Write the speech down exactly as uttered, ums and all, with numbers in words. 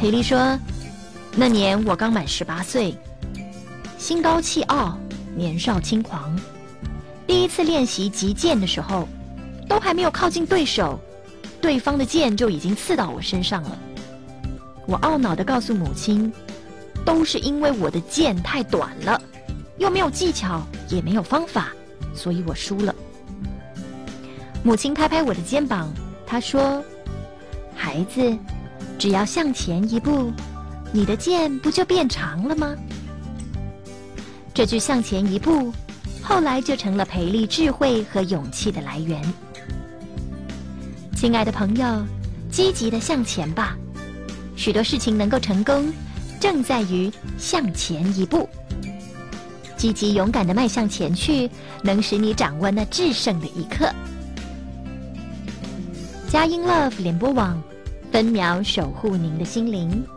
培丽说，那年我刚满十八岁，心高气傲，年少轻狂。第一次练习击剑的时候，都还没有靠近对手，对方的剑就已经刺到我身上了。我懊恼地告诉母亲，都是因为我的剑太短了，又没有技巧，也没有方法，所以我输了。母亲拍拍我的肩膀，她说，孩子，只要向前一步，你的剑不就变长了吗？这句向前一步，后来就成了培丽智慧和勇气的来源。亲爱的朋友，积极地向前吧，许多事情能够成功，正在于向前一步。积极勇敢地迈向前去，能使你掌握那制胜的一刻。佳音 Love 联播网，分秒守护您的心灵。